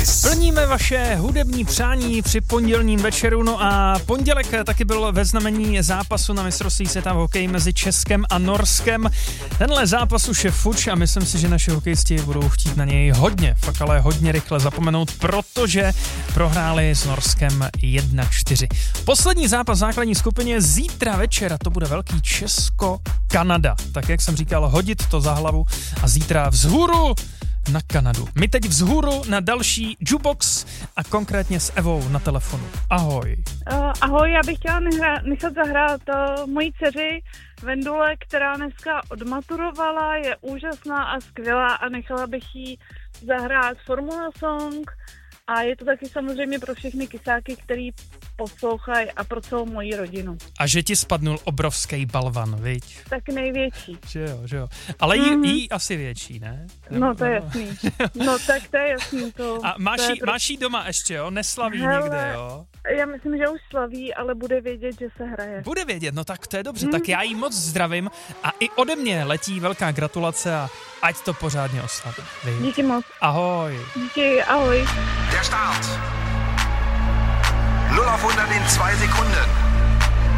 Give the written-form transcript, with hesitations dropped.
Plníme vaše hudební přání při pondělním večeru, no a pondělek taky byl ve znamení zápasu na mistrovství světa v hokeji mezi Českem a Norskem. Tenhle zápas už je fuč a myslím si, že naši hokejisti budou chtít na něj hodně, fakt ale hodně rychle zapomenout, protože prohráli s Norskem 1-4. Poslední zápas v základní skupině zítra večer a to bude velký Česko-Kanada. Tak jak jsem říkal, hodit to za hlavu a zítra vzhůru na Kanadu. My teď vzhůru na další jukebox a konkrétně s Evou na telefonu. Ahoj. Ahoj, já bych chtěla nechat zahrát mojí dceři Vendule, která dneska odmaturovala, je úžasná a skvělá a nechala bych jí zahrát Formula Song a je to taky samozřejmě pro všechny kysáky, který poslouchají a pro celou moji rodinu. A že ti spadnul obrovský balvan, viď? Tak největší. Že jo. Ale jí asi větší, ne? No to je jasný. No tak to je jasný. A máš jí doma ještě, jo? Neslaví někde, jo? Já myslím, že už slaví, ale bude vědět, že se hraje. Bude vědět, no tak to je dobře. Tak já jí moc zdravím a i ode mě letí velká gratulace a ať to pořádně oslaví. Díky moc. Ahoj. Díky, ahoj. Der Start. 0 auf 100 in 2 Sekunden.